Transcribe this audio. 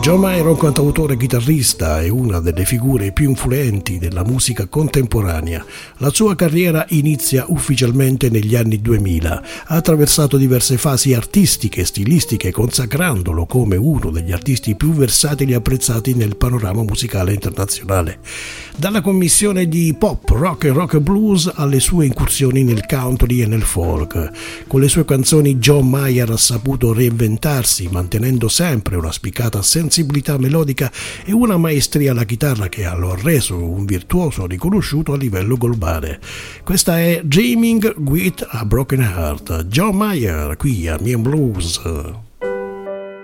John Mayer è un cantautore chitarrista e una delle figure più influenti della musica contemporanea. La sua carriera inizia ufficialmente negli anni 2000. Ha attraversato diverse fasi artistiche e stilistiche, consacrandolo come uno degli artisti più versatili e apprezzati nel panorama musicale internazionale. Dalla commissione di pop, rock e rock blues alle sue incursioni nel country e nel folk. Con le sue canzoni John Mayer ha saputo reinventarsi, mantenendo sempre una spiccata sensibilità melodica e una maestria alla chitarra che lo ha reso un virtuoso riconosciuto a livello globale. Questa è Dreaming with a Broken Heart, John Mayer qui a Mian Blues.